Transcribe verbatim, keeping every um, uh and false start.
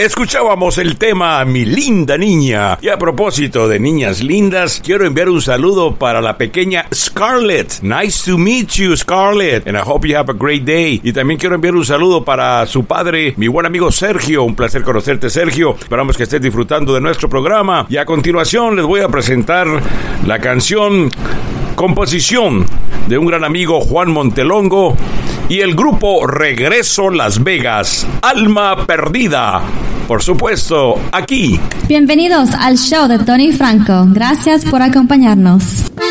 Escuchábamos el tema Mi Linda Niña. Y a propósito de niñas lindas, quiero enviar un saludo para la pequeña Scarlett. Nice to meet you, Scarlett. And I hope you have a great day. Y también quiero enviar un saludo para su padre, mi buen amigo Sergio. Un placer conocerte, Sergio. Esperamos que estés disfrutando de nuestro programa. Y a continuación les voy a presentar la canción, composición de un gran amigo, Juan Montelongo, y el grupo Regreso Las Vegas, Alma Perdida. Por supuesto, aquí. Bienvenidos al show de Tony Franco. Gracias por acompañarnos.